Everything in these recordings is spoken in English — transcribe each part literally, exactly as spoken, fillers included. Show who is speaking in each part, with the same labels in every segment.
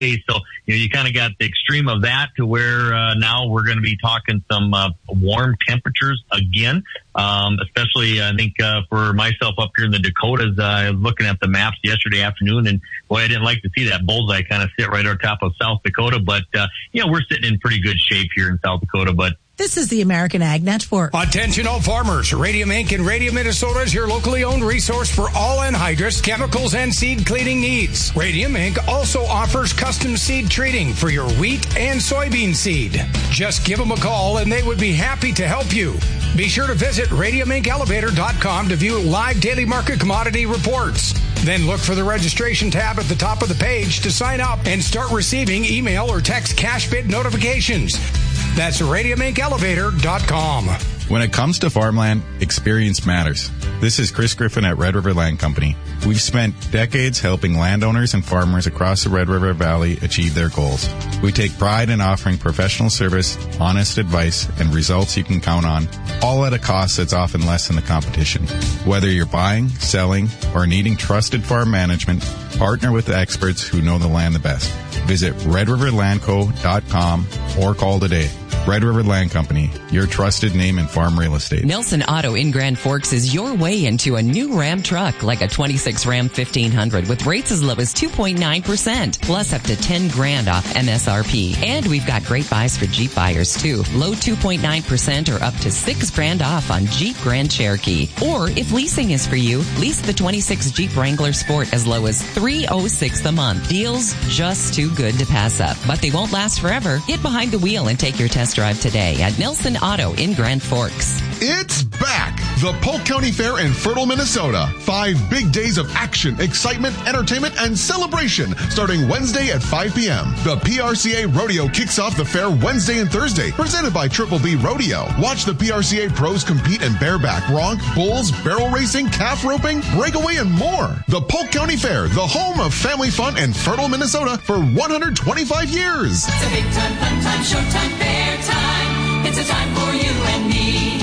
Speaker 1: So, you know, you kind of got the extreme of that to where uh, now we're going to be talking some uh, warm temperatures again, um, especially, I think, uh, for myself up here in the Dakotas. Uh, I was looking at the maps yesterday afternoon, and, boy, I didn't like to see that bullseye kind of sit right on top of South Dakota. But, uh, you know, we're sitting in pretty good shape here in South Dakota, but
Speaker 2: this is the American Ag Network.
Speaker 3: Attention all farmers. Radium Incorporated in Radium, Minnesota is your locally owned resource for all anhydrous, chemicals, and seed cleaning needs. Radium Incorporated also offers custom seed treating for your wheat and soybean seed. Just give them a call and they would be happy to help you. Be sure to visit radium inc elevator dot com to view live daily market commodity reports. Then look for the registration tab at the top of the page to sign up and start receiving email or text cash bid notifications. That's radium inc elevator dot com.
Speaker 4: When it comes to farmland, experience matters. This is Chris Griffin at Red River Land Company. We've spent decades helping landowners and farmers across the Red River Valley achieve their goals. We take pride in offering professional service, honest advice, and results you can count on, all at a cost that's often less than the competition. Whether you're buying, selling, or needing trusted farm management, partner with the experts who know the land the best. Visit red river land co dot com or call today. Red River Land Company, your trusted name in farm real estate.
Speaker 5: Nelson Auto in Grand Forks is your way into a new Ram truck, like a twenty-six Ram fifteen hundred with rates as low as two point nine percent, plus up to ten grand off M S R P. And we've got great buys for Jeep buyers too. Low two point nine percent or up to six grand off on Jeep Grand Cherokee. Or if leasing is for you, lease the twenty-six Jeep Wrangler Sport as low as three hundred six dollars a month. Deals just too good to pass up. But they won't last forever. Get behind the wheel and take your test drive today at Nelson Auto in Grand Forks.
Speaker 6: It's back! The Polk County Fair in Fertile, Minnesota. Five big days of action, excitement, entertainment, and celebration starting Wednesday at five p.m. The P R C A Rodeo kicks off the fair Wednesday and Thursday, presented by Triple B Rodeo. Watch the P R C A pros compete in bareback, bronc, bulls, barrel racing, calf roping, breakaway, and more. The Polk County Fair, the home of family fun in Fertile, Minnesota for one hundred twenty-five years.
Speaker 7: It's a big time, fun time, showtime, fair time. It's a time for you and me.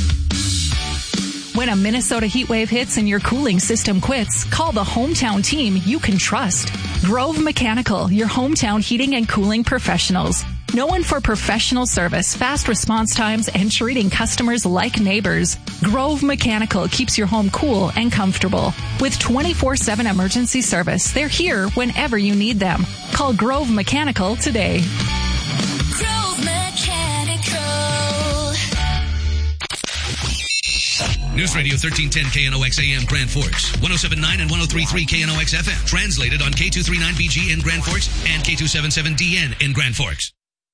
Speaker 8: When a Minnesota heat wave hits and your cooling system quits, call the hometown team you can trust. Grove Mechanical, your hometown heating and cooling professionals. Known for professional service, fast response times, and treating customers like neighbors, Grove Mechanical keeps your home cool and comfortable. With twenty-four seven emergency service, they're here whenever you need them. Call Grove Mechanical today.
Speaker 7: Grove Mechanical.
Speaker 9: News Radio thirteen ten K N O X A M Grand Forks, one oh seven point nine and one oh three point three K N O X F M. Translated on K two thirty-nine B G in Grand Forks and K two seventy-seven D N in Grand Forks.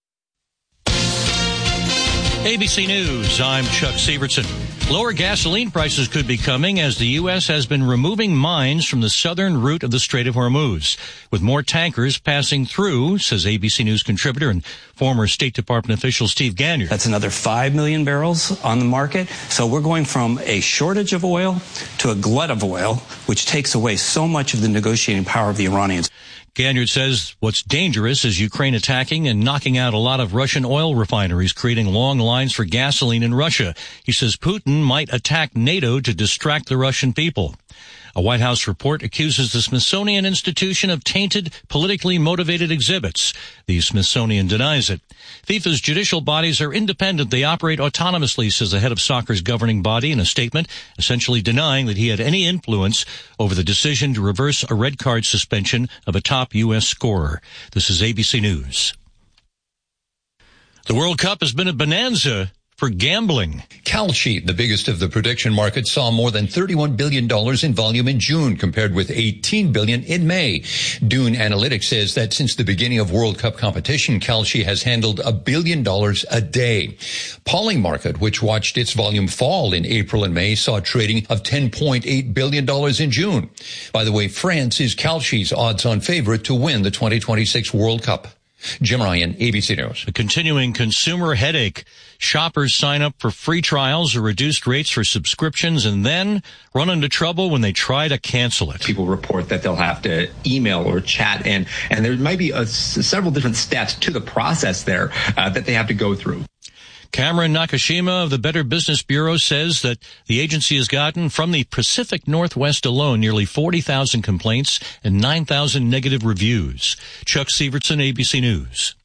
Speaker 10: A B C News, I'm Chuck Severson. Lower gasoline prices could be coming as the U S has been removing mines from the southern route of the Strait of Hormuz, with more tankers passing through, says A B C News contributor and former State Department official Steve Ganyard.
Speaker 11: That's another five million barrels on the market. So we're going from a shortage of oil to a glut of oil, which takes away so much of the negotiating power of the Iranians.
Speaker 10: Ganyard says what's dangerous is Ukraine attacking and knocking out a lot of Russian oil refineries, creating long lines for gasoline in Russia. He says Putin might attack NATO to distract the Russian people. A White House report accuses the Smithsonian Institution of tainted, politically motivated exhibits. The Smithsonian denies it. FIFA's judicial bodies are independent. They operate autonomously, says the head of soccer's governing body in a statement, essentially denying that he had any influence over the decision to reverse a red card suspension of a top U S scorer. This is A B C News. The World Cup has been a bonanza for gambling.
Speaker 12: Kalshi, the biggest of the prediction markets, saw more than thirty-one billion dollars in volume in June compared with eighteen billion dollars in May. Dune Analytics says that since the beginning of World Cup competition, Kalshi has handled a billion dollars a day. Polymarket, which watched its volume fall in April and May, saw trading of ten point eight billion dollars in June. By the way, France is Kalshi's odds-on favorite to win the twenty twenty-six World Cup. Jim Ryan, A B C News.
Speaker 10: A continuing consumer headache. Shoppers sign up for free trials or reduced rates for subscriptions and then run into trouble when they try to cancel it.
Speaker 13: People report that they'll have to email or chat, and, and there might be a, several different steps to the process there uh, that they have to go through.
Speaker 10: Cameron Nakashima of the Better Business Bureau says that the agency has gotten from the Pacific Northwest alone nearly forty thousand complaints and nine thousand negative reviews. Chuck Sievertson, A B C News.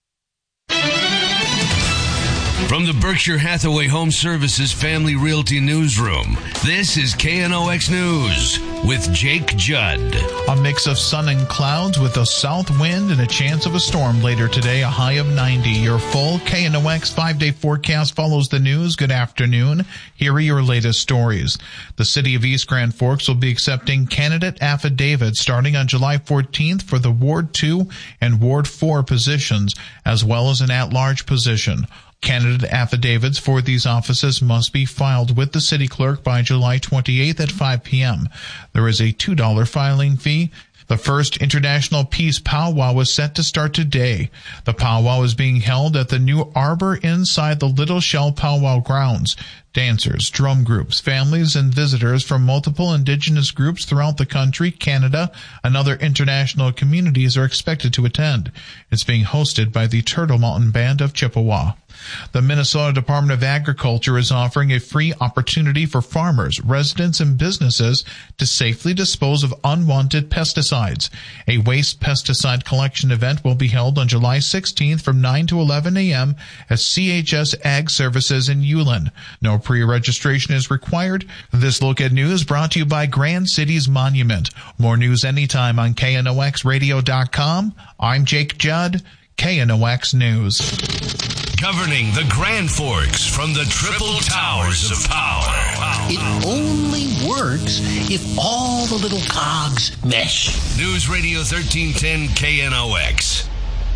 Speaker 9: From the Berkshire Hathaway Home Services Family Realty Newsroom, this is K N O X News with Jake Judd.
Speaker 14: A mix of sun and clouds with a south wind and a chance of a storm later today, a high of ninety. Your full K N O X five-day forecast follows the news. Good afternoon. Here are your latest stories. The city of East Grand Forks will be accepting candidate affidavits starting on July fourteenth for the Ward two and Ward four positions, as well as an at-large position. Candidate affidavits for these offices must be filed with the city clerk by July twenty-eighth at five p.m. There is a two dollars filing fee. The first International Peace Powwow was set to start today. The powwow is being held at the new arbor inside the Little Shell Powwow grounds. Dancers, drum groups, families, and visitors from multiple indigenous groups throughout the country, Canada, and other international communities are expected to attend. It's being hosted by the Turtle Mountain Band of Chippewa. The Minnesota Department of Agriculture is offering a free opportunity for farmers, residents, and businesses to safely dispose of unwanted pesticides. A waste pesticide collection event will be held on July sixteenth from nine to eleven a.m. at C H S Ag Services in Ulen. No pre-registration is required. This look at news brought to you by Grand Cities Monument. More news anytime on K N O X radio dot com. I'm Jake Judd, K N O X News.
Speaker 9: Governing the Grand Forks from the Triple Towers of Power.
Speaker 15: It only works if all the little cogs mesh.
Speaker 9: News Radio thirteen ten K N O X.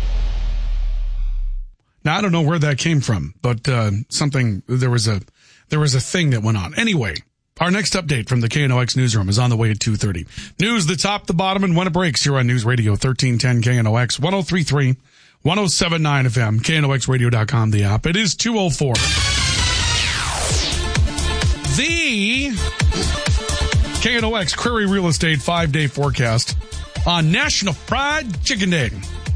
Speaker 16: Now, I don't know where that came from, but uh, something, there was a there was a thing that went on. Anyway, our next update from the K N O X newsroom is on the way at two thirty. News, the top, the bottom, and when it breaks here on News Radio thirteen ten K N O X, one oh three point three, one oh seven point nine F M, K N O X radio dot com, the app. It is two oh four. The K N O X Query Real Estate five-day forecast on National Fried Chicken Day.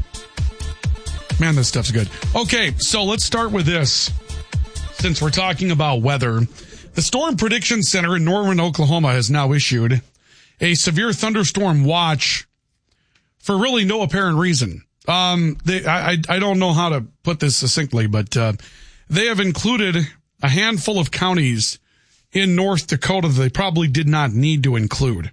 Speaker 16: Man, this stuff's good. Okay, so let's start with this. Since we're talking about weather, the Storm Prediction Center in Norman, Oklahoma has now issued a severe thunderstorm watch for really no apparent reason. Um, they, I, I don't know how to put this succinctly, but, uh, they have included a handful of counties in North Dakota that they probably did not need to include.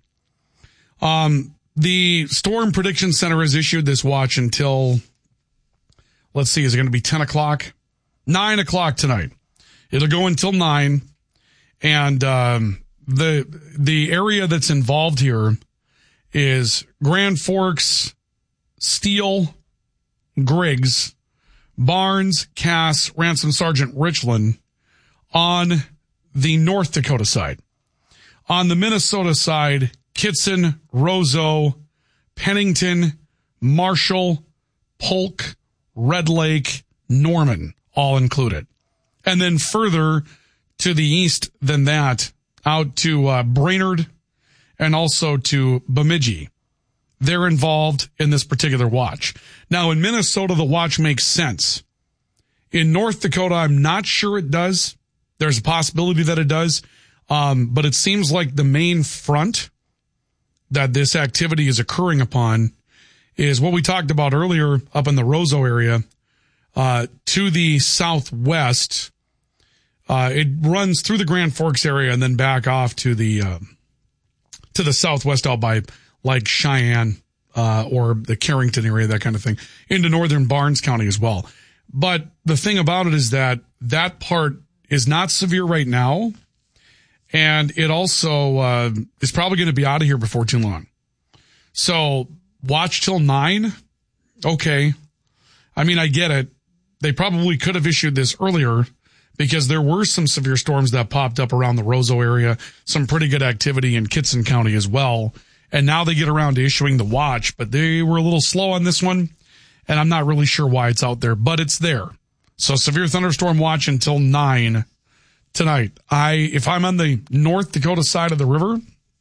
Speaker 16: Um, the Storm Prediction Center has issued this watch until, let's see, is it going to be ten o'clock? nine o'clock tonight. It'll go until nine. And, um, the, the area that's involved here is Grand Forks, Steele, Griggs, Barnes, Cass, Ransom Sergeant, Richland on the North Dakota side. On the Minnesota side, Kitson, Roseau, Pennington, Marshall, Polk, Red Lake, Norman, all included. And then further to the east than that, out to uh, Brainerd and also to Bemidji. They're involved in this particular watch. Now, in Minnesota, the watch makes sense. In North Dakota, I'm not sure it does. There's a possibility that it does. Um, but it seems like the main front that this activity is occurring upon is what we talked about earlier up in the Roseau area, uh, to the southwest. Uh, it runs through the Grand Forks area and then back off to the, uh, to the southwest out by like Cheyenne, uh, or the Carrington area, that kind of thing, into northern Barnes County as well. But the thing about it is that that part is not severe right now. And it also, uh, is probably going to be out of here before too long. So watch till nine. Okay. I mean, I get it. They probably could have issued this earlier because there were some severe storms that popped up around the Roseau area, some pretty good activity in Kitson County as well. And now they get around to issuing the watch, but they were a little slow on this one. And I'm not really sure why it's out there, but it's there. So severe thunderstorm watch until nine tonight. I, if I'm on the North Dakota side of the river,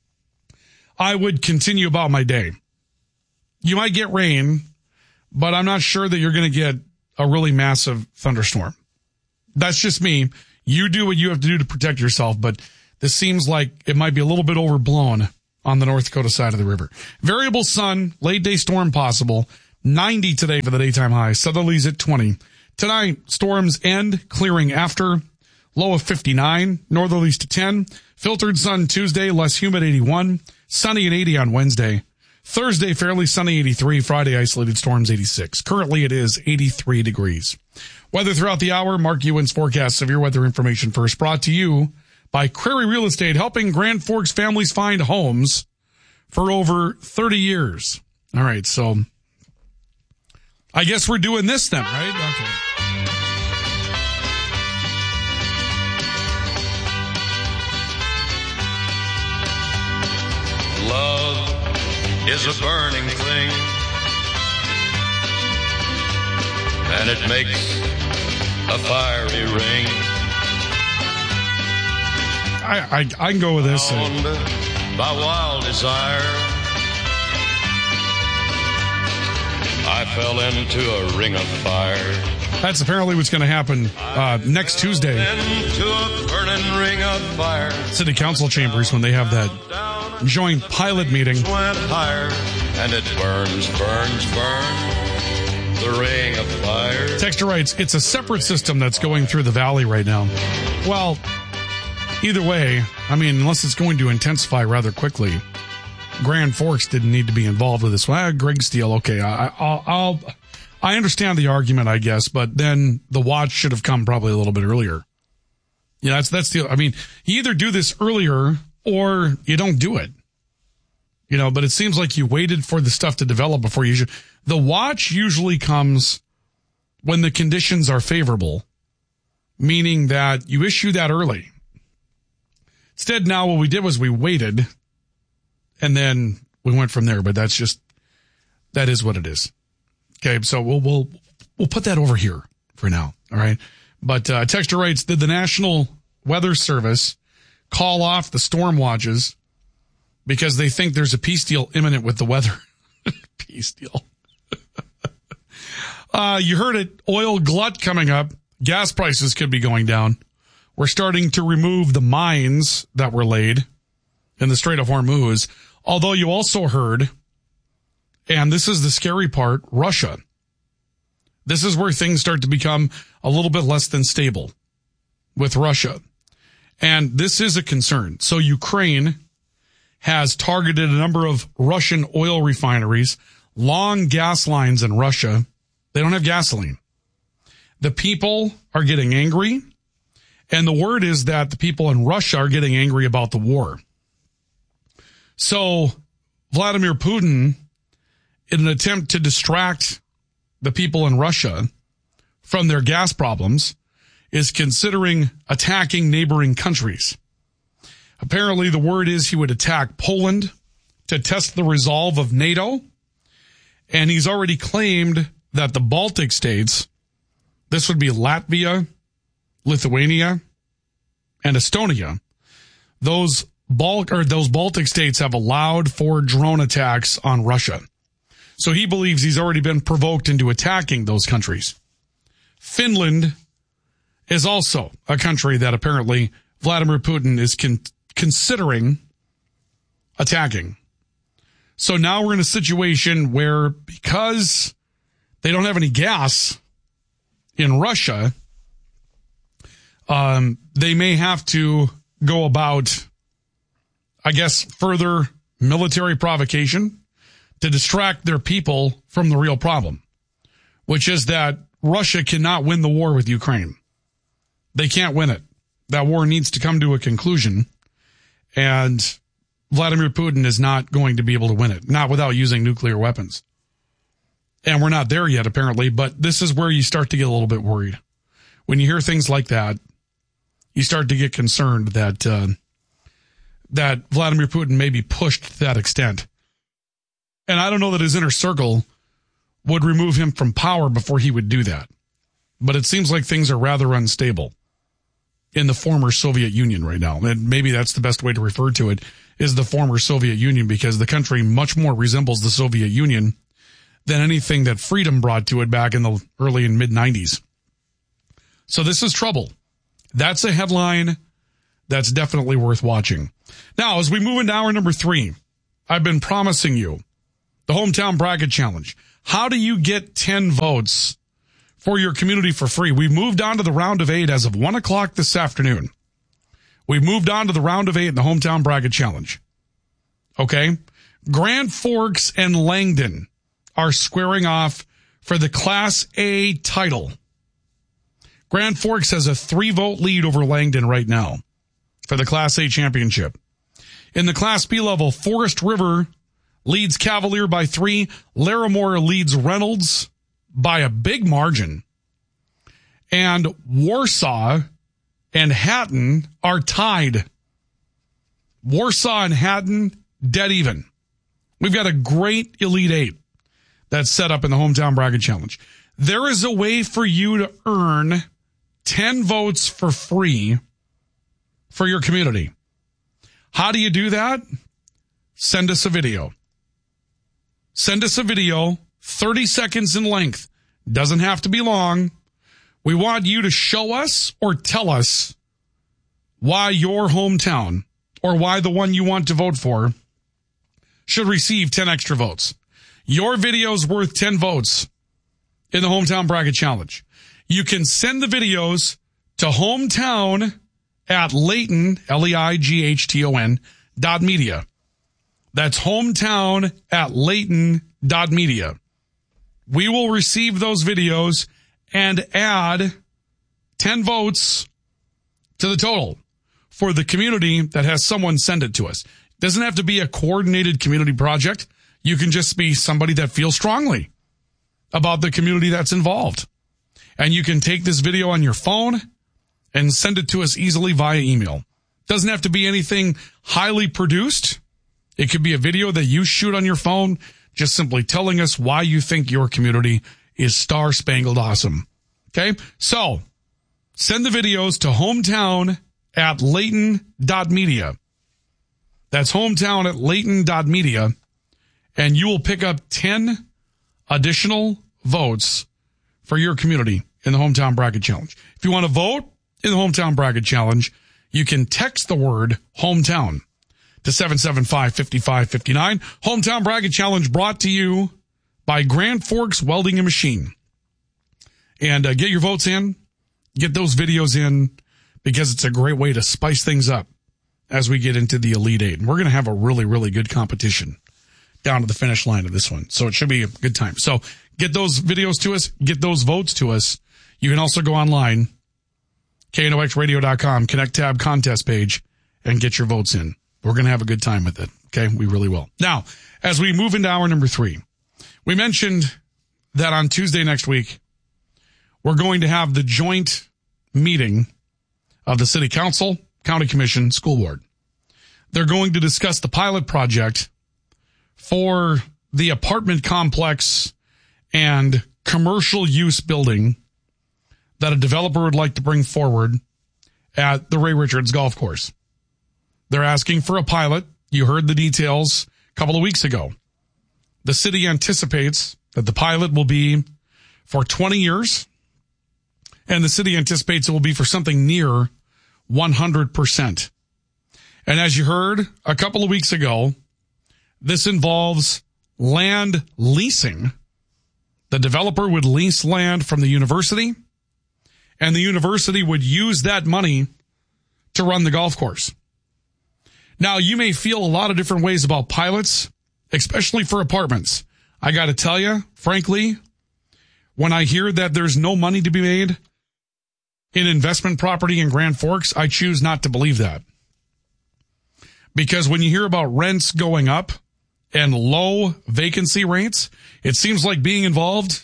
Speaker 16: I would continue about my day. You might get rain, but I'm not sure that you're going to get a really massive thunderstorm. that's just me. You do what you have to do to protect yourself, but this seems like it might be a little bit overblown on the North Dakota side of the river. Variable sun, late day storm possible. ninety today for the daytime high. Southerlies at twenty. Tonight, storms end, clearing after. Low of fifty-nine. Northerlies to ten. Filtered sun Tuesday, less humid eighty-one. Sunny and eighty on Wednesday. Thursday, fairly sunny eighty-three. Friday, isolated storms eighty-six. Currently, it is eighty-three degrees. Weather throughout the hour. Mark Ewan's forecast. Severe weather information first. Brought to you by Crary Real Estate, helping Grand Forks families find homes for over thirty years. All right, so I guess we're doing this then, right? Okay.
Speaker 17: Love is a burning thing, and it makes a fiery ring.
Speaker 16: I, I, I can go with this.
Speaker 17: Bound by wild desire, I fell into a ring of fire.
Speaker 16: That's apparently what's going to happen uh, next Tuesday.
Speaker 17: Into a burning ring of fire.
Speaker 16: City Council chambers when they have that joint pilot meeting.
Speaker 17: Went higher, and it burns, burns, burns. The ring of fire.
Speaker 16: Texter writes, it's a separate system that's going through the valley right now. Well, either way, I mean, unless it's going to intensify rather quickly, Grand Forks didn't need to be involved with this. Well, Greg Steele, okay, I, I'll, I'll, I understand the argument, I guess, but then the watch should have come probably a little bit earlier. Yeah, that's that's the. I mean, you either do this earlier or you don't do it. You know, but it seems like you waited for the stuff to develop before you should. The watch usually comes when the conditions are favorable, meaning that you issue that early. Instead, now what we did was we waited, and then we went from there. But that's just, that is what it is. Okay, so we'll we'll we'll put that over here for now. All right, but uh, texter writes, did the National Weather Service call off the storm watches because they think there's a peace deal imminent with the weather? Peace deal. uh, you heard it. Oil glut coming up. Gas prices could be going down. We're starting to remove the mines that were laid in the Strait of Hormuz. Although you also heard, and this is the scary part, Russia. This is where things start to become a little bit less than stable with Russia. And this is a concern. So Ukraine has targeted a number of Russian oil refineries, long gas lines in Russia. They don't have gasoline. The people are getting angry. And the word is that the people in Russia are getting angry about the war. So Vladimir Putin, in an attempt to distract the people in Russia from their gas problems, is considering attacking neighboring countries. Apparently, the word is he would attack Poland to test the resolve of NATO. And he's already claimed that the Baltic states, this would be Latvia, Lithuania, and Estonia, those Bal- or those Baltic states have allowed for drone attacks on Russia. So he believes he's already been provoked into attacking those countries. Finland is also a country that apparently Vladimir Putin is con- considering attacking. So now we're in a situation where, because they don't have any gas in Russia, um, they may have to go about, I guess, further military provocation to distract their people from the real problem, which is that Russia cannot win the war with Ukraine. They can't win it. That war needs to come to a conclusion, and Vladimir Putin is not going to be able to win it, not without using nuclear weapons. And we're not there yet, apparently, but this is where you start to get a little bit worried. When you hear things like that, you start to get concerned that uh, that Vladimir Putin may be pushed to that extent. And I don't know that his inner circle would remove him from power before he would do that. But it seems like things are rather unstable in the former Soviet Union right now. And maybe that's the best way to refer to it, is the former Soviet Union, because the country much more resembles the Soviet Union than anything that freedom brought to it back in the early and mid nineties. So this is trouble. That's a headline that's definitely worth watching. Now, as we move into hour number three, I've been promising you the Hometown Bracket Challenge. How do you get ten votes for your community for free? We've moved on to the round of eight as of one o'clock this afternoon. We've moved on to the round of eight in the Hometown Bracket Challenge. Okay? Grand Forks and Langdon are squaring off for the Class A title. Grand Forks has a three-vote lead over Langdon right now for the Class A championship. In the Class B level, Forest River leads Cavalier by three. Larimore leads Reynolds by a big margin. And Warsaw and Hatton are tied. Warsaw and Hatton, dead even. We've got a great Elite Eight that's set up in the Hometown Bracket Challenge. There is a way for you to earn ten votes for free for your community. How do you do that? Send us a video. Send us a video, thirty seconds in length. Doesn't have to be long. We want you to show us or tell us why your hometown or why the one you want to vote for should receive ten extra votes. Your video's worth ten votes in the Hometown Bracket Challenge. You can send the videos to hometown at Leighton, L E I G H T O N, dot media. That's hometown at Leighton dot media. We will receive those videos and add ten votes to the total for the community that has someone send it to us. It doesn't have to be a coordinated community project. You can just be somebody that feels strongly about the community that's involved. And you can take this video on your phone and send it to us easily via email. Doesn't have to be anything highly produced. It could be a video that you shoot on your phone, just simply telling us why you think your community is star-spangled awesome. Okay? So, send the videos to hometown at Leighton dot media. That's hometown at Leighton dot media. And you will pick up ten additional votes for your community in the Hometown Bracket Challenge. If you want to vote in the Hometown Bracket Challenge, you can text the word hometown to seven seven five, five five five nine. Hometown Bracket Challenge brought to you by Grand Forks Welding and Machine. And uh, get your votes in. Get those videos in because it's a great way to spice things up as we get into the Elite Eight. And we're going to have a really, really good competition down to the finish line of this one. So it should be a good time. So get those videos to us. Get those votes to us. You can also go online, K N O X radio dot com, Connect tab contest page, and get your votes in. We're going to have a good time with it. Okay? We really will. Now, as we move into hour number three, we mentioned that on Tuesday next week, we're going to have the joint meeting of the City Council, County Commission, School Board. They're going to discuss the pilot project for the apartment complex and commercial use building that a developer would like to bring forward at the Ray Richards Golf Course. They're asking for a pilot. You heard the details a couple of weeks ago. The city anticipates that the pilot will be for twenty years, and the city anticipates it will be for something near one hundred percent. And as you heard a couple of weeks ago, this involves land leasing. The developer would lease land from the university, and the university would use that money to run the golf course. Now, you may feel a lot of different ways about pilots, especially for apartments. I got to tell you, frankly, when I hear that there's no money to be made in investment property in Grand Forks, I choose not to believe that. Because when you hear about rents going up and low vacancy rates, it seems like being involved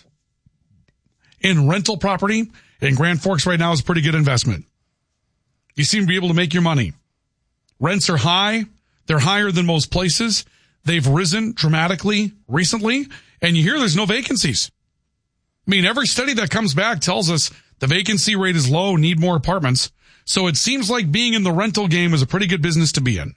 Speaker 16: in rental property in Grand Forks right now is a pretty good investment. You seem to be able to make your money. Rents are high. They're higher than most places. They've risen dramatically recently, and you hear there's no vacancies. I mean, every study that comes back tells us the vacancy rate is low, need more apartments. So it seems like being in the rental game is a pretty good business to be in.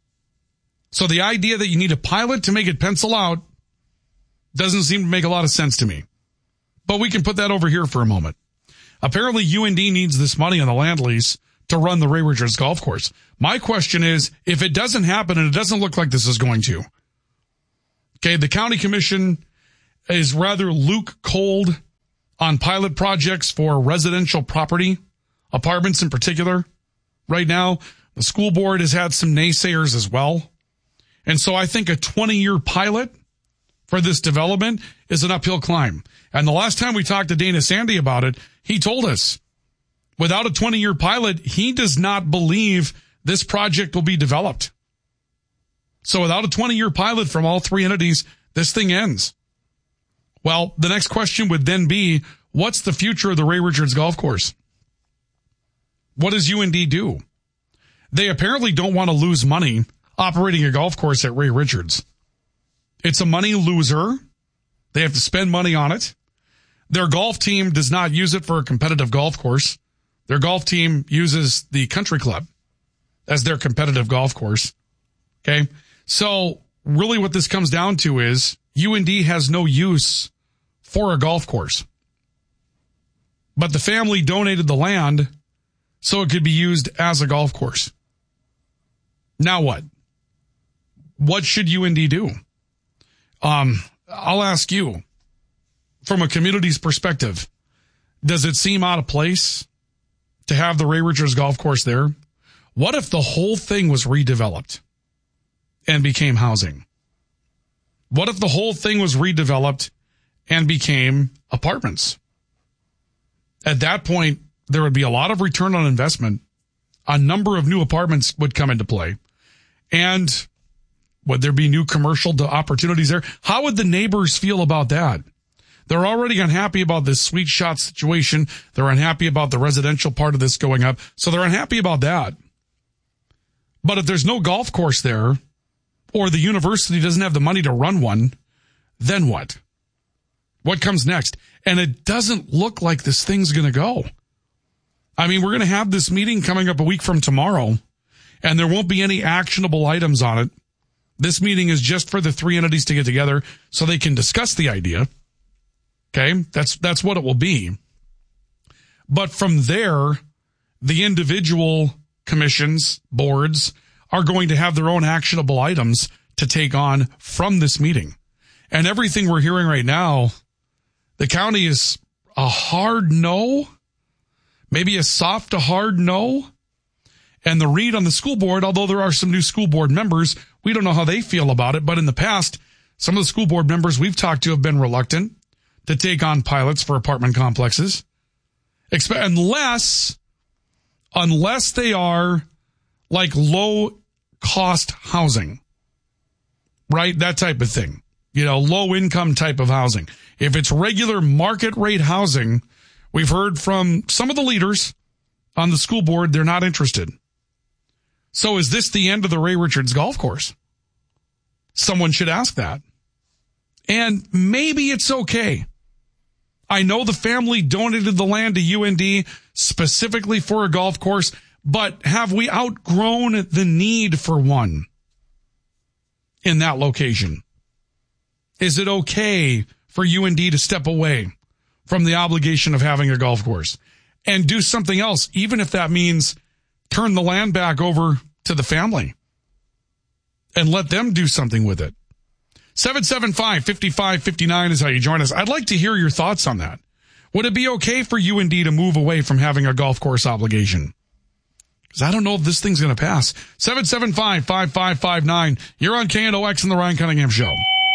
Speaker 16: So the idea that you need a pilot to make it pencil out doesn't seem to make a lot of sense to me. But we can put that over here for a moment. Apparently, U N D needs this money on the land lease to run the Ray Richards Golf Course. My question is, if it doesn't happen, and it doesn't look like this is going to, okay, the county commission is rather luke cold on pilot projects for residential property, apartments in particular. Right now, the school board has had some naysayers as well. And so I think a twenty-year pilot for this development is an uphill climb. And the last time we talked to Dana Sandy about it, he told us without a twenty-year pilot, he does not believe this project will be developed. So without a twenty-year pilot from all three entities, this thing ends. Well, the next question would then be, what's the future of the Ray Richards Golf Course? What does U N D do? They apparently don't want to lose money operating a golf course at Ray Richards. It's a money loser. They have to spend money on it. Their golf team does not use it for a competitive golf course. Their golf team uses the country club as their competitive golf course. Okay. So really what this comes down to is U N D has no use for a golf course, but the family donated the land so it could be used as a golf course. Now what? What should U N D do? Um, I'll ask you, from a community's perspective, does it seem out of place to have the Ray Richards Golf Course there? What if the whole thing was redeveloped and became housing? What if the whole thing was redeveloped and became apartments? At that point, there would be a lot of return on investment. A number of new apartments would come into play. And would there be new commercial opportunities there? How would the neighbors feel about that? They're already unhappy about this sweet shot situation. They're unhappy about the residential part of this going up. So they're unhappy about that. But if there's no golf course there, or the university doesn't have the money to run one, then what? What comes next? And it doesn't look like this thing's going to go. I mean, we're going to have this meeting coming up a week from tomorrow, and there won't be any actionable items on it. This meeting is just for the three entities to get together so they can discuss the idea. Okay, that's that's what it will be. But from there, the individual commissions, boards, are going to have their own actionable items to take on from this meeting. And everything we're hearing right now, the county is a hard no, maybe a soft to hard no. And the read on the school board, although there are some new school board members, we don't know how they feel about it. But in the past, some of the school board members we've talked to have been reluctant to take on pilots for apartment complexes. Expe- unless, unless they are like low cost housing, right? That type of thing, you know, low income type of housing. If it's regular market rate housing, we've heard from some of the leaders on the school board, they're not interested. So is this the end of the Ray Richards Golf Course? Someone should ask that. And maybe it's okay. I know the family donated the land to U N D specifically for a golf course, but have we outgrown the need for one in that location? Is it okay for U N D to step away from the obligation of having a golf course and do something else, even if that means turn the land back over to the family and let them do something with it? seven seven five, five five five nine is how you join us. I'd like to hear your thoughts on that. Would it be okay for U N D to move away from having a golf course obligation? Because I don't know if this thing's going to pass. seven seven five, five five five nine. You're on K N O X and the Ryan Cunningham Show.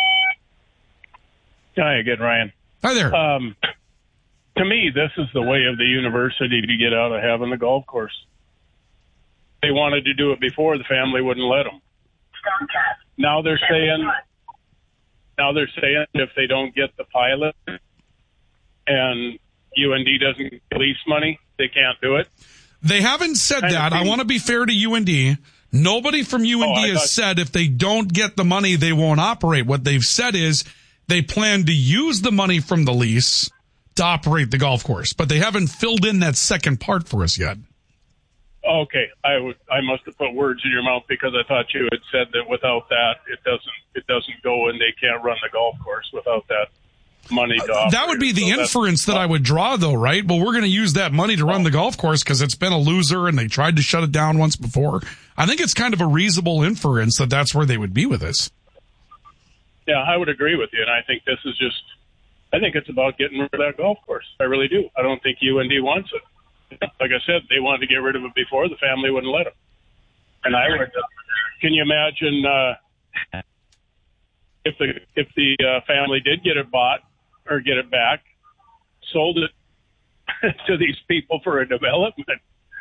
Speaker 18: Hi again, Ryan.
Speaker 16: Hi there.
Speaker 18: Um, to me, this is the way of the university to get out of having the golf course. They wanted to do it before, the family wouldn't let them. Now they're saying, now they're saying if they don't get the pilot and U N D doesn't get lease money, they can't do it.
Speaker 16: They haven't said kind that. I want to be fair to U N D. Nobody from U N D oh, has thought- said if they don't get the money, they won't operate. What they've said is they plan to use the money from the lease to operate the golf course, but they haven't filled in that second part for us yet.
Speaker 18: Okay, I would. I must have put words in your mouth because I thought you had said that without that, it doesn't. It doesn't go, and they can't run the golf course without that. money to
Speaker 16: That
Speaker 18: operate
Speaker 16: would be the
Speaker 18: so
Speaker 16: inference that I would draw, though, right? Well, we're going to use that money to run the golf course because it's been a loser and they tried to shut it down once before. I think it's kind of a reasonable inference that that's where they would be with this.
Speaker 18: Yeah, I would agree with you, and I think this is just, I think it's about getting rid of that golf course. I really do. I don't think U N D wants it. Like I said, they wanted to get rid of it before. The family wouldn't let them. And I would, can you imagine uh, if the if the uh, family did get it bought or get it back, sold it to these people for a development?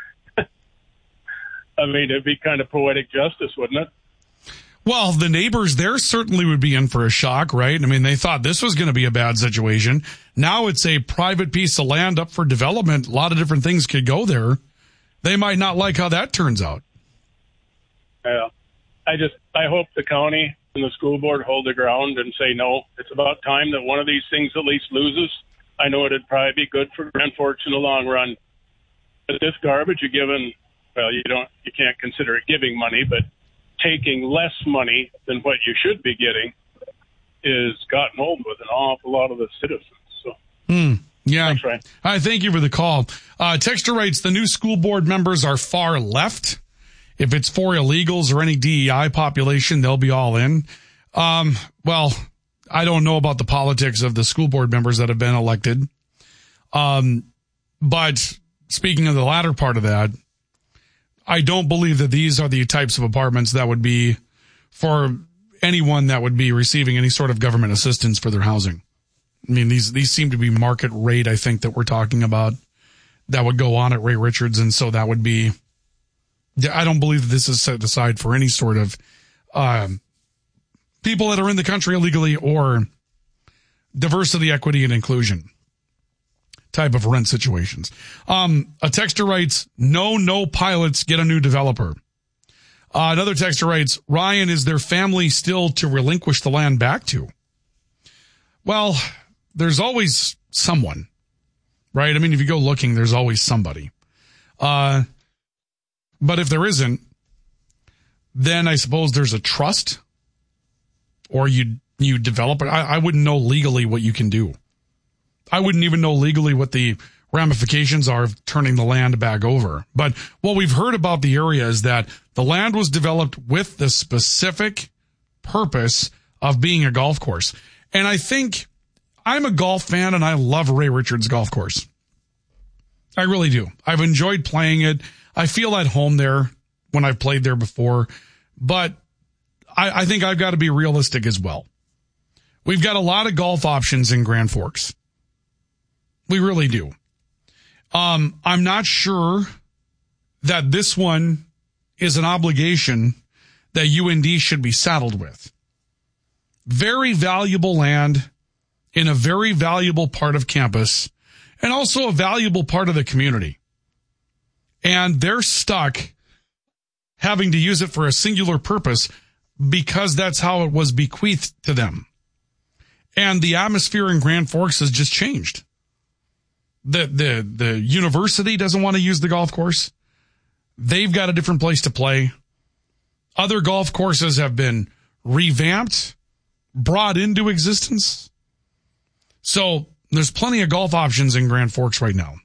Speaker 18: I mean, it'd be kind of poetic justice, wouldn't it?
Speaker 16: Well, the neighbors there certainly would be in for a shock, right? I mean, they thought this was going to be a bad situation. Now it's a private piece of land up for development. A lot of different things could go there. They might not like how that turns out.
Speaker 18: Yeah. I just, I hope the county and the school board hold their ground and say, no, it's about time that one of these things at least loses. I know it'd probably be good for Grand Forks in the long run. But this garbage you're giving, well, you don't, you can't consider it giving money, but taking less money than what you should be getting is gotten old with an awful lot of the citizens. So,
Speaker 16: mm, yeah.
Speaker 18: Thanks, Ryan.
Speaker 16: I thank you for the call. Uh, Texter writes, the new school board members are far left. If it's for illegals or any D E I population, they'll be all in. Um, well, I don't know about the politics of the school board members that have been elected. Um, but speaking of the latter part of that, I don't believe that these are the types of apartments that would be for anyone that would be receiving any sort of government assistance for their housing. I mean, these, these seem to be market rate, I think, that we're talking about that would go on at Ray Richards. And so that would be, I don't believe that this is set aside for any sort of, um, people that are in the country illegally or diversity, equity, and inclusion type of rent situations. Um, a texter writes, no, no pilots, get a new developer. Uh, another texter writes, Ryan, is their family still to relinquish the land back to? Well, there's always someone, right? I mean, if you go looking, there's always somebody. Uh, but if there isn't, then I suppose there's a trust or you, you develop it. I, I wouldn't know legally what you can do. I wouldn't even know legally what the ramifications are of turning the land back over. But what we've heard about the area is that the land was developed with the specific purpose of being a golf course. And I think I'm a golf fan and I love Ray Richards Golf Course. I really do. I've enjoyed playing it. I feel at home there when I've played there before, but I, I think I've got to be realistic as well. We've got a lot of golf options in Grand Forks. We really do. Um, I'm not sure that this one is an obligation that U N D should be saddled with. Very valuable land in a very valuable part of campus and also a valuable part of the community. And they're stuck having to use it for a singular purpose because that's how it was bequeathed to them. And the atmosphere in Grand Forks has just changed. The, the, the university doesn't want to use the golf course. They've got a different place to play. Other golf courses have been revamped, brought into existence. So there's plenty of golf options in Grand Forks right now.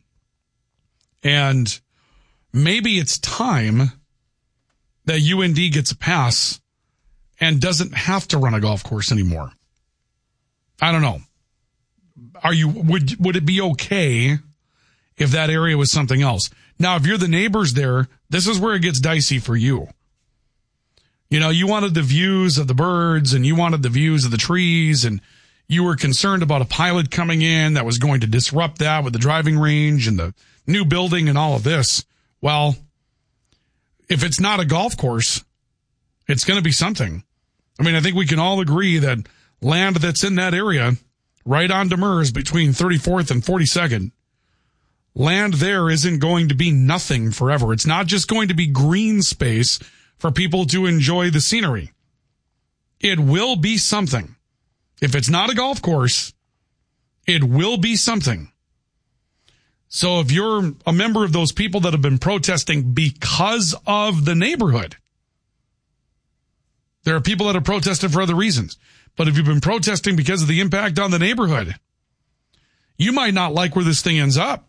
Speaker 16: And maybe it's time that U N D gets a pass and doesn't have to run a golf course anymore. I don't know. Are you, would, would it be okay if that area was something else? Now, if you're the neighbors there, this is where it gets dicey for you. You know, you wanted the views of the birds and you wanted the views of the trees and you were concerned about a pilot coming in that was going to disrupt that with the driving range and the new building and all of this. Well, if it's not a golf course, it's going to be something. I mean, I think we can all agree that land that's in that area, right on Demers between thirty-fourth and forty-second, land there isn't going to be nothing forever. It's not just going to be green space for people to enjoy the scenery. It will be something. If it's not a golf course, it will be something. So if you're a member of those people that have been protesting because of the neighborhood, there are people that have protested for other reasons. But if you've been protesting because of the impact on the neighborhood, You might not like where this thing ends up.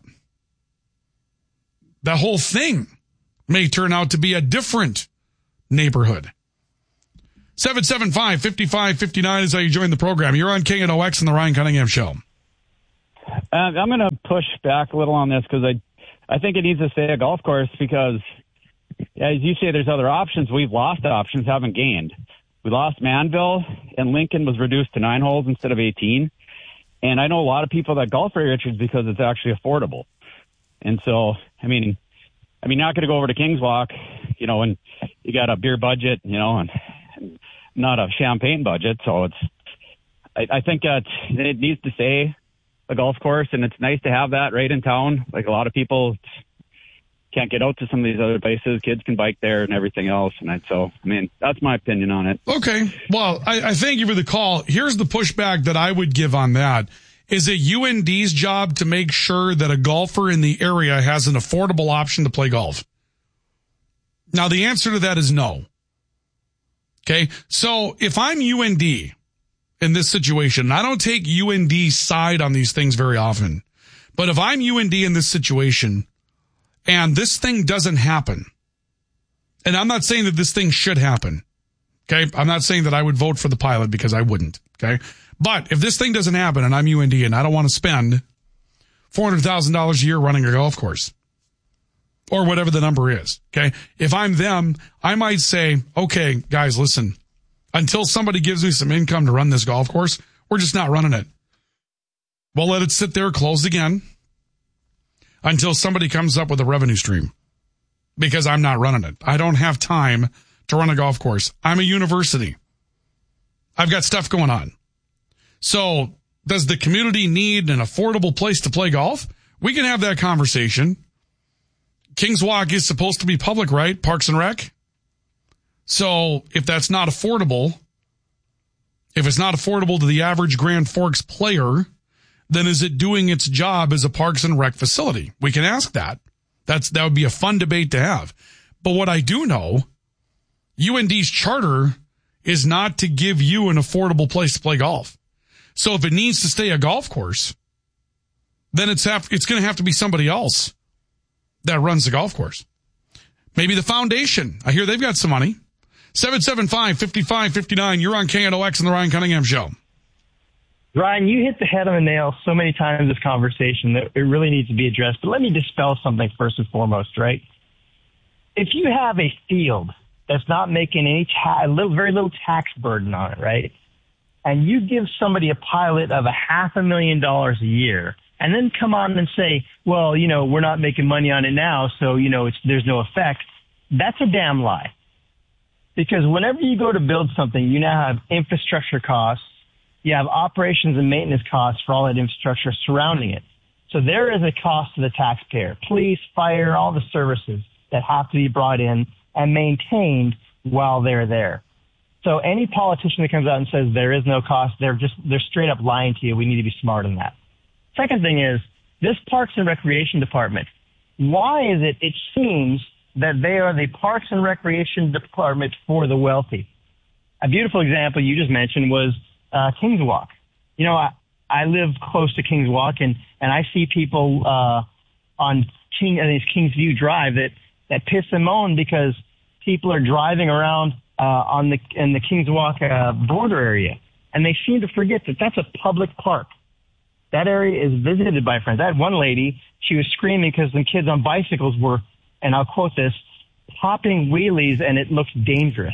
Speaker 16: The whole thing may turn out to be a different neighborhood. seven seven five, five five five nine is how you join the program. You're on K N O X and the Ryan Cunningham Show.
Speaker 19: Uh, I'm going to push back a little on this because I, I think it needs to stay a golf course because, as you say, there's other options. We've lost options, haven't gained. We lost Manville, and Lincoln was reduced to nine holes instead of eighteen. And I know a lot of people that golf at Richards because it's actually affordable. And so, I mean, I mean, not going to go over to Kings Walk, you know, and you got a beer budget, you know, and not a champagne budget. So it's, I, I think that it needs to stay a golf course, and it's nice to have that right in town. Like a lot of people can't get out to some of these other places. Kids can bike there and everything else. And I, so, I mean, that's my opinion on it.
Speaker 16: Okay. Well, I, I thank you for the call. Here's the pushback that I would give on that. Is it U N D's job to make sure that a golfer in the area has an affordable option to play golf? Now, the answer to that is no. Okay. So if I'm U N D in this situation, and I don't take U N D's side on these things very often, but if I'm U N D in this situation and this thing doesn't happen, and I'm not saying that this thing should happen. Okay. I'm not saying that I would vote for the pilot because I wouldn't. Okay. But if this thing doesn't happen and I'm U N D and I don't want to spend four hundred thousand dollars a year running a golf course or whatever the number is, okay, if I'm them, I might say, okay, guys, listen, until somebody gives me some income to run this golf course, we're just not running it. We'll let it sit there closed again until somebody comes up with a revenue stream because I'm not running it. I don't have time to run a golf course. I'm a university. I've got stuff going on. So does the community need an affordable place to play golf? We can have that conversation. Kings Walk is supposed to be public, right? Parks and Rec. So if that's not affordable, if it's not affordable to the average Grand Forks player, then is it doing its job as a Parks and Rec facility? We can ask that. That's, that would be a fun debate to have. But what I do know, U N D's charter is not to give you an affordable place to play golf. So if it needs to stay a golf course, then it's have, it's going to have to be somebody else that runs the golf course. Maybe the foundation. I hear they've got some money. seven seven five, five five five nine. You're on K N O X and the Ryan Cunningham Show.
Speaker 20: Ryan, you hit the head on the nail so many times in this conversation that it really needs to be addressed. But let me dispel something first and foremost, right? If you have a field that's not making any ta- a little, very little tax burden on it, right? And you give somebody a pilot of a half a million dollars a year and then come on and say, well, you know, we're not making money on it now, so, you know, it's, there's no effect. That's a damn lie. Because whenever you go to build something, you now have infrastructure costs, you have operations and maintenance costs for all that infrastructure surrounding it. So there is a cost to the taxpayer, police, fire, all the services that have to be brought in and maintained while they're there. So any politician that comes out and says there is no cost, they're just, they're straight up lying to you. We need to be smart on that. Second thing is this Parks and Recreation Department. Why is it, it seems that they are the Parks and Recreation Department for the wealthy? A beautiful example you just mentioned was uh, Kings Walk. You know, I, I live close to Kings Walk and, and I see people, uh, on King, I think it's Kingsview Drive that, that piss and moan because people are driving around Uh, on the in the Kings Walk uh, border area, and they seem to forget that that's a public park. That area is visited by friends. I had one lady; she was screaming because some kids on bicycles were, and I'll quote this, popping wheelies, and it looks dangerous.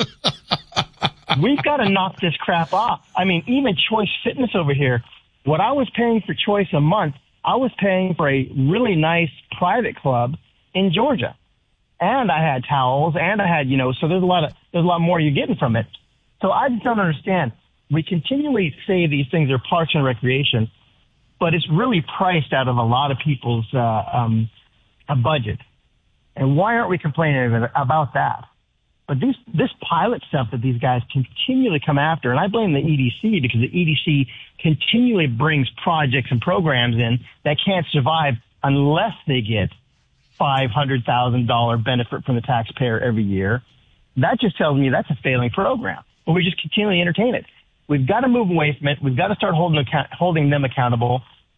Speaker 20: We've got to knock this crap off. I mean, even Choice Fitness over here. What I was paying for Choice a month, I was paying for a really nice private club in Georgia. And I had towels, and I had, you know, so there's a lot of, there's a lot more you're getting from it. So I just don't understand. We continually say these things are parks and recreation, but it's really priced out of a lot of people's uh, um, a budget. And why aren't we complaining about that? But this, this pilot stuff that these guys continually come after, and I blame the E D C because the E D C continually brings projects and programs in that can't survive unless they get five hundred thousand dollars benefit from the taxpayer every year. That just tells me that's a failing program. But we just continually entertain it. We've got to move away from it. We've got to start holding account- holding them accountable.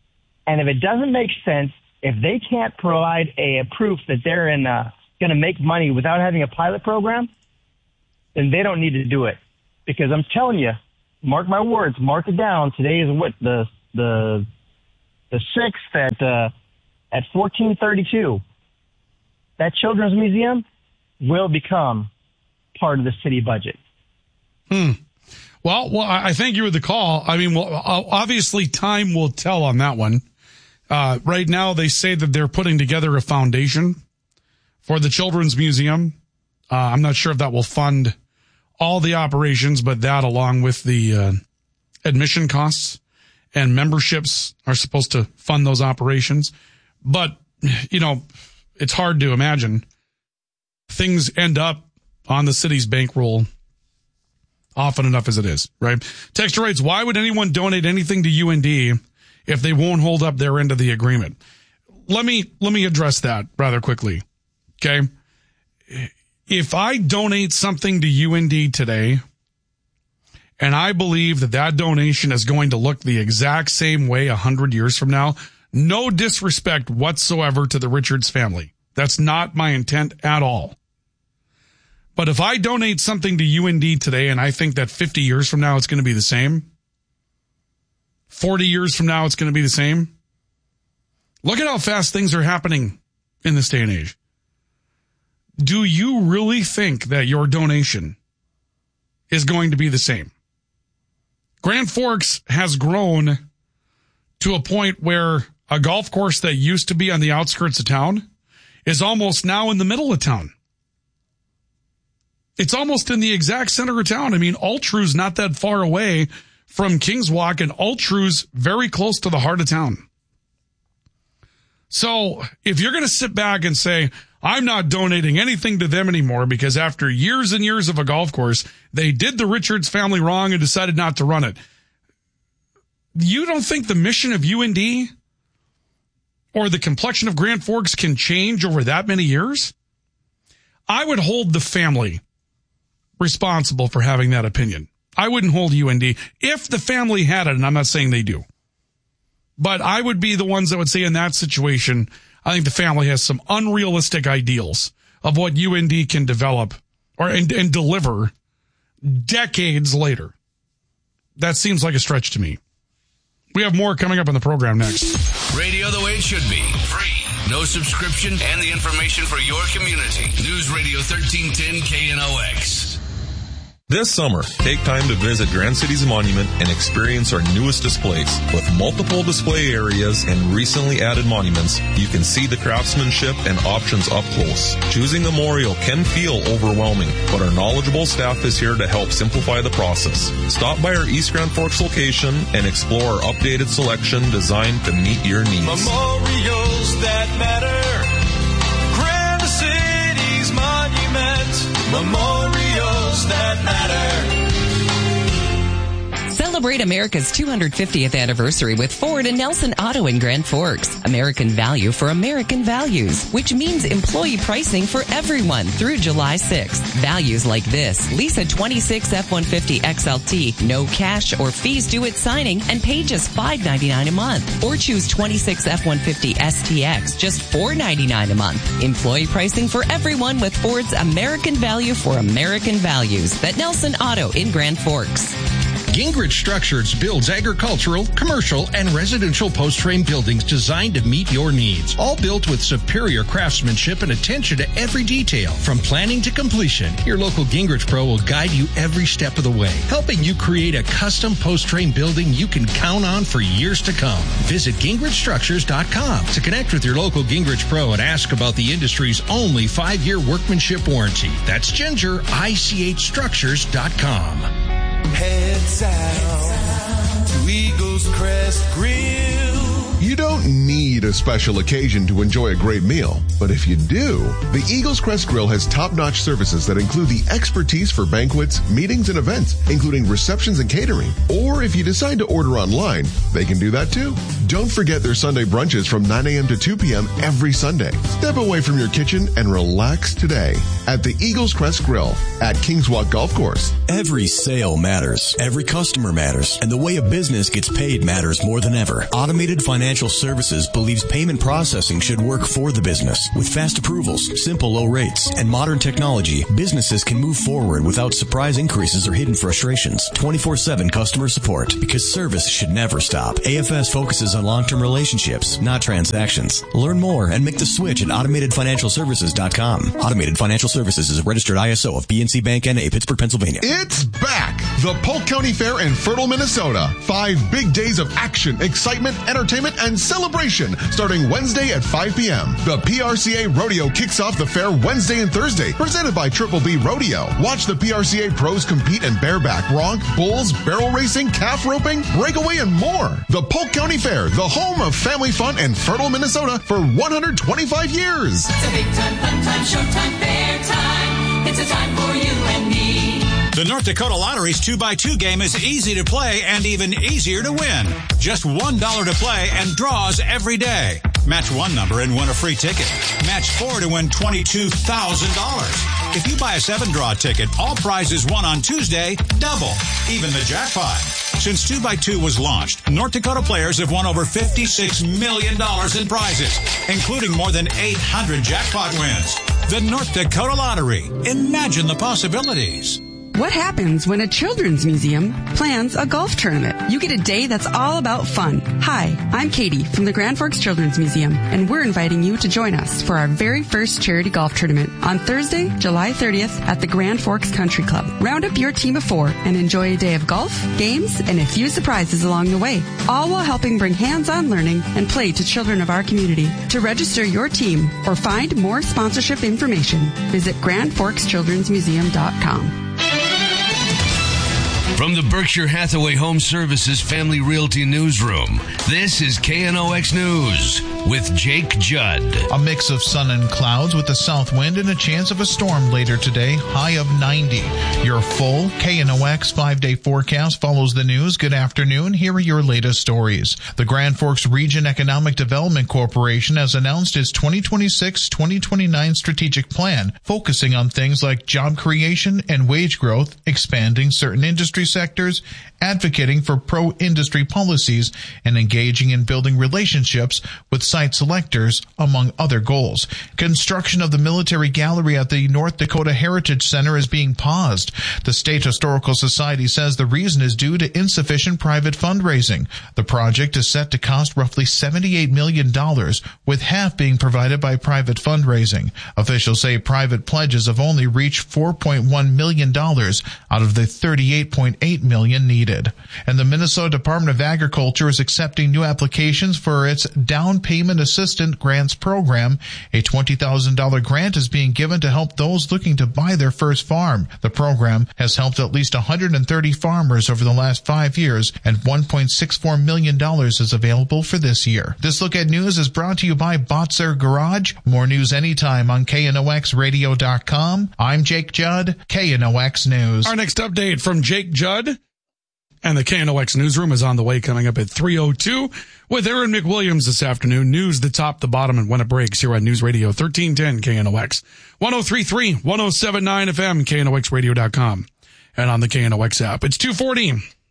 Speaker 20: And if it doesn't make sense, if they can't provide a, a proof that they're in uh, going to make money without having a pilot program, then they don't need to do it. Because I'm telling you, mark my words, mark it down. Today is what the the the sixth at uh, at fourteen thirty-two. That children's museum will become part of the city budget.
Speaker 16: Hmm. Well, well, I thank you for the call. I mean, well, obviously time will tell on that one. Uh, right now, they say that they're putting together a foundation for the Children's Museum. Uh, I'm not sure if that will fund all the operations, but that along with the uh, admission costs and memberships are supposed to fund those operations. But, you know, it's hard to imagine things end up on the city's bankroll often enough as it is, right? Texter writes, why would anyone donate anything to U N D if they won't hold up their end of the agreement? Let me, let me address that rather quickly. Okay. If I donate something to U N D today and I believe that that donation is going to look the exact same way a hundred years from now, no disrespect whatsoever to the Richards family. That's not my intent at all. But if I donate something to U N D today and I think that fifty years from now it's going to be the same, forty years from now it's going to be the same, look at how fast things are happening in this day and age. Do you really think that your donation is going to be the same? Grand Forks has grown to a point where a golf course that used to be on the outskirts of town is almost now in the middle of town. It's almost in the exact center of town. I mean, Altru's not that far away from Kings Walk, and Altru's very close to the heart of town. So if you're going to sit back and say, I'm not donating anything to them anymore because after years and years of a golf course, they did the Richards family wrong and decided not to run it. You don't think the mission of U N D or the complexion of Grand Forks can change over that many years? I would hold the family responsible for having that opinion. I wouldn't hold U N D if the family had it, and I'm not saying they do. But I would be the ones that would say in that situation, I think the family has some unrealistic ideals of what U N D can develop or and, and deliver decades later. That seems like a stretch to me. We have more coming up on the program next.
Speaker 9: Radio the way it should be. Free. No subscription and the information for your community. News Radio thirteen ten K N O X.
Speaker 21: This summer, take time to visit Grand Cities Monument and experience our newest displays. With multiple display areas and recently added monuments, you can see the craftsmanship and options up close. Choosing a memorial can feel overwhelming, but our knowledgeable staff is here to help simplify the process. Stop by our East Grand Forks location and explore our updated selection designed to meet your needs.
Speaker 7: Memorials that matter. Grand Cities Monument. Memorials that matter.
Speaker 5: Celebrate America's two hundred fiftieth anniversary with Ford and Nelson Auto in Grand Forks. American value for American values, which means employee pricing for everyone through July sixth. Values like this: lease a twenty-six F one fifty X L T, no cash or fees due at signing, and pay just five ninety-nine a month. Or choose twenty-six F one fifty S T X, just four ninety-nine a month. Employee pricing for everyone with Ford's American value for American values. That Nelson Auto in Grand Forks.
Speaker 15: Gingrich Structures builds agricultural, commercial, and residential post-frame buildings designed to meet your needs. All built with superior craftsmanship and attention to every detail. From planning to completion, your local Gingrich Pro will guide you every step of the way, helping you create a custom post-frame building you can count on for years to come. Visit Gingrich Structures dot com to connect with your local Gingrich Pro and ask about the industry's only five-year workmanship warranty. That's Ginger I C H Structures dot com.
Speaker 7: Head south to Eagles Crest Grill.
Speaker 6: You don't need need a special occasion to enjoy a great meal, but if you do, the Eagles Crest Grill has top-notch services that include the expertise for banquets, meetings, and events, including receptions and catering. Or if you decide to order online, they can do that too. Don't forget their Sunday brunches from nine a.m. to two p.m. every Sunday. Step away from your kitchen and relax today at the Eagles Crest Grill at Kingswalk Golf Course.
Speaker 1: Every sale matters. Every customer matters. And the way a business gets paid matters more than ever. Automated Financial Services believes payment processing should work for the business. With fast approvals, simple low rates, and modern technology, businesses can move forward without surprise increases or hidden frustrations. twenty-four seven customer support, because service should never stop. A F S focuses on long-term relationships, not transactions. Learn more and make the switch at automated financial services dot com. Automated Financial Services is a registered I S O of B N C Bank N A, Pittsburgh, Pennsylvania.
Speaker 6: It's back! The Polk County Fair in Fertile, Minnesota. Five big days of action, excitement, entertainment, and celebration starting Wednesday at five p.m. The P R C A Rodeo kicks off the fair Wednesday and Thursday, presented by Triple B Rodeo. Watch the P R C A pros compete in bareback, bronc, bulls, barrel racing, calf roping, breakaway, and more. The Polk County Fair, the home of family fun in Fertile, Minnesota for one hundred twenty-five years.
Speaker 7: It's a big time, fun time, showtime, fair time. It's a time for you and me.
Speaker 22: The North Dakota Lottery's two by two game is easy to play and even easier to win. Just one dollar to play and draws every day. Match one number and win a free ticket. Match four to win twenty-two thousand dollars. If you buy a seven-draw ticket, all prizes won on Tuesday double, even the jackpot. Since two by two was launched, North Dakota players have won over fifty-six million dollars in prizes, including more than eight hundred jackpot wins. The North Dakota Lottery. Imagine the possibilities.
Speaker 23: What happens when a children's museum plans a golf tournament? You get a day that's all about fun. Hi, I'm Katie from the Grand Forks Children's Museum, and we're inviting you to join us for our very first charity golf tournament on Thursday, July thirtieth at the Grand Forks Country Club. Round up your team of four and enjoy a day of golf, games, and a few surprises along the way, all while helping bring hands-on learning and play to children of our community. To register your team or find more sponsorship information, visit grand forks children's museum dot com.
Speaker 24: From the Berkshire Hathaway Home Services Family Realty Newsroom, this is K N O X News with Jake Judd.
Speaker 14: A mix of sun and clouds with a south wind and a chance of a storm later today, high of ninety. Your full K N O X five-day forecast follows the news. Good afternoon. Here are your latest stories. The Grand Forks Region Economic Development Corporation has announced its twenty twenty-six to twenty twenty-nine strategic plan, focusing on things like job creation and wage growth, expanding certain industry sectors, advocating for pro-industry policies, and engaging in building relationships with site selectors, among other goals. Construction of the military gallery at the North Dakota Heritage Center is being paused. The State Historical Society says the reason is due to insufficient private fundraising. The project is set to cost roughly seventy-eight million dollars, with half being provided by private fundraising. Officials say private pledges have only reached four point one million dollars out of the thirty-eight point eight million dollars needed. And the Minnesota Department of Agriculture is accepting new applications for its Down Payment Assistance Grants program. A twenty thousand dollars grant is being given to help those looking to buy their first farm. The program has helped at least one hundred thirty farmers over the last five years, and one point six four million dollars is available for this year. This Look at News is brought to you by Botzer Garage. More news anytime on K N O X radio dot com. I'm Jake Judd, K N O X News.
Speaker 16: Our next update from Jake Judd and the K N O X Newsroom is on the way, coming up at three oh two with Aaron McWilliams this afternoon. News, the top, the bottom, and when it breaks here on News Radio thirteen ten K N O X. one oh three point three, one oh seven point nine F M, K N O X radio dot com, and on the K N O X app. It's two forty.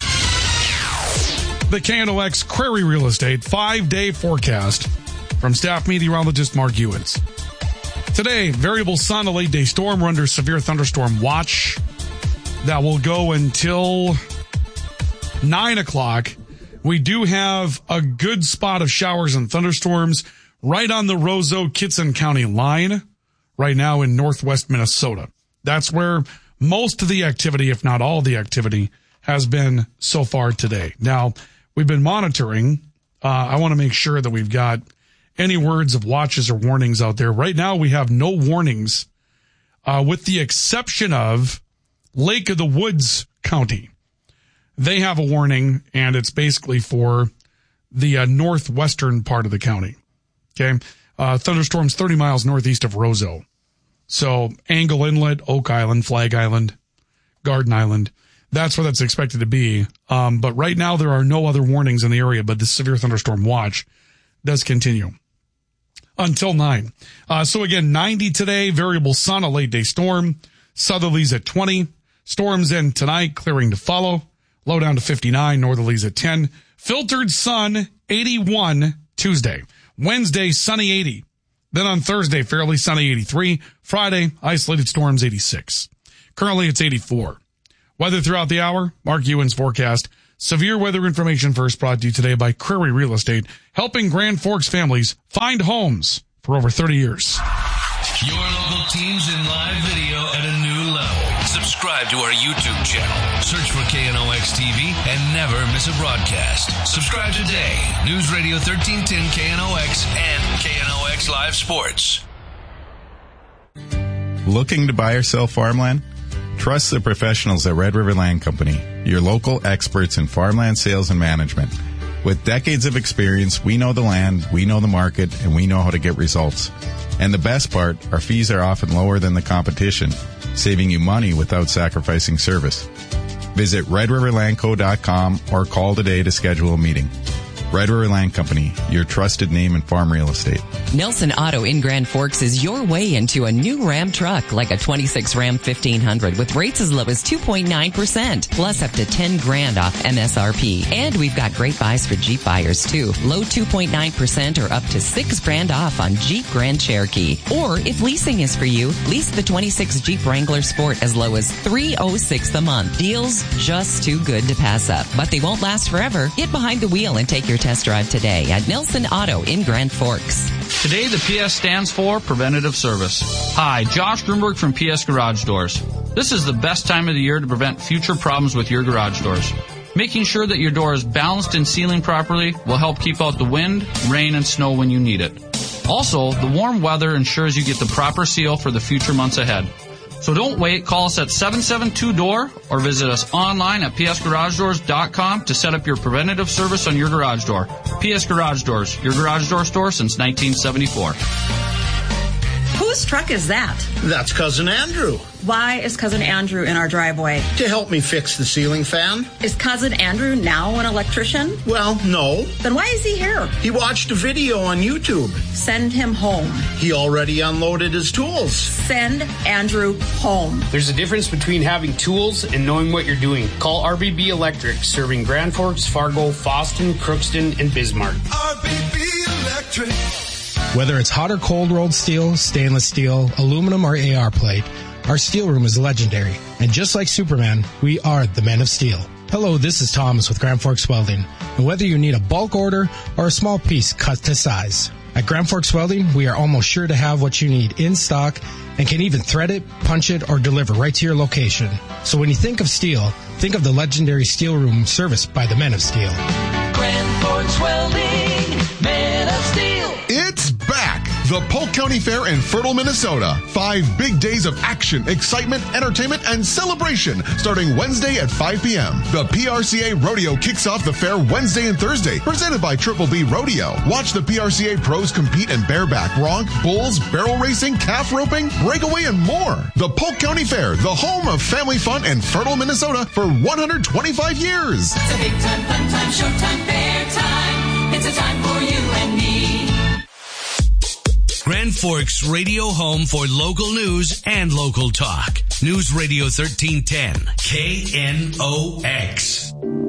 Speaker 16: The K N O X Query Real Estate five-day forecast from staff meteorologist Mark Ewens. Today, variable sun, a late day storm. We're under severe thunderstorm watch. That will go until nine o'clock. We do have a good spot of showers and thunderstorms right on the Roseau-Kitson County line right now in northwest Minnesota. That's where most of the activity, if not all the activity, has been so far today. Now, we've been monitoring. Uh, I want to make sure that we've got any words of watches or warnings out there. Right now, we have no warnings, uh, with the exception of Lake of the Woods County. They have a warning, and it's basically for the uh, northwestern part of the county. Okay. Uh, thunderstorms thirty miles northeast of Roseau. So Angle Inlet, Oak Island, Flag Island, Garden Island. That's where that's expected to be. Um, but right now there are no other warnings in the area, but the severe thunderstorm watch does continue until nine. Uh, so again, ninety today, variable sun, a late day storm. Southerlies at twenty. Storms in tonight, clearing to follow. Low down to fifty-nine, northerlies at ten. Filtered sun, eighty-one Tuesday. Wednesday, sunny eighty. Then on Thursday, fairly sunny eighty-three. Friday, isolated storms eighty-six. Currently it's eighty-four. Weather throughout the hour, Mark Ewan's forecast. Severe weather information first brought to you today by Crary Real Estate, helping Grand Forks families find homes for over thirty years.
Speaker 24: Your local teams in live video at a new level. Subscribe to our YouTube channel. Search for K N O X T V and never miss a broadcast. Subscribe today. News Radio thirteen ten K N O X and K N O X Live Sports.
Speaker 2: Looking to buy or sell farmland? Trust the professionals at Red River Land Company, your local experts in farmland sales and management. With decades of experience, we know the land, we know the market, and we know how to get results. And the best part, our fees are often lower than the competition, saving you money without sacrificing service. Visit red river land co dot com or call today to schedule a meeting. Red River Land Company, your trusted name in farm real estate.
Speaker 5: Nelson Auto in Grand Forks is your way into a new Ram truck, like a twenty-six Ram fifteen hundred with rates as low as two point nine percent, plus up to ten grand off M S R P. And we've got great buys for Jeep buyers too. Low two point nine percent or up to six grand off on Jeep Grand Cherokee. Or if leasing is for you, lease the twenty-six Jeep Wrangler Sport as low as three hundred six dollars a month. Deals just too good to pass up, but they won't last forever. Get behind the wheel and take your test drive today at Nelson Auto in Grand Forks.
Speaker 3: Today, the P S stands for Preventative Service. Hi, Josh Grunberg from P S Garage Doors. This is the best time of the year to prevent future problems with your garage doors. Making sure that your door is balanced and sealing properly will help keep out the wind, rain, and snow when you need it. Also, the warm weather ensures you get the proper seal for the future months ahead. So don't wait. Call us at seven seven two D O O R or visit us online at p s garage doors dot com to set up your preventative service on your garage door. P S Garage Doors, your garage door store since nineteen seventy-four.
Speaker 4: Whose truck is that?
Speaker 8: That's Cousin Andrew.
Speaker 4: Why is Cousin Andrew in our driveway?
Speaker 8: To help me fix the ceiling fan.
Speaker 4: Is Cousin Andrew now an electrician?
Speaker 8: Well, no.
Speaker 4: Then why is he here?
Speaker 8: He watched a video on YouTube.
Speaker 4: Send him home.
Speaker 8: He already unloaded his tools.
Speaker 4: Send Andrew home.
Speaker 25: There's a difference between having tools and knowing what you're doing. Call R B B Electric, serving Grand Forks, Fargo, Fosston, Crookston, and Bismarck.
Speaker 26: R B B Electric.
Speaker 27: Whether it's hot or cold rolled steel, stainless steel, aluminum, or A R plate, our steel room is legendary. And just like Superman, we are the Men of Steel. Hello, this is Thomas with Grand Forks Welding. And whether you need a bulk order or a small piece cut to size, at Grand Forks Welding, we are almost sure to have what you need in stock and can even thread it, punch it, or deliver right to your location. So when you think of steel, think of the legendary steel room serviced by the Men of Steel.
Speaker 7: Grand Forks Welding, Men of Steel.
Speaker 6: It's back! The Polk County Fair in Fertile, Minnesota. Five big days of action, excitement, entertainment, and celebration starting Wednesday at five p.m. The P R C A Rodeo kicks off the fair Wednesday and Thursday, presented by Triple B Rodeo. Watch the P R C A pros compete in bareback, bronc, bulls, barrel racing, calf roping, breakaway, and more. The Polk County Fair, the home of family fun in Fertile, Minnesota for one hundred twenty-five years.
Speaker 7: It's a big time, fun time, showtime, fair time. It's a time for you and me.
Speaker 24: Grand Forks radio home for local news and local talk. News Radio thirteen ten, K N O X.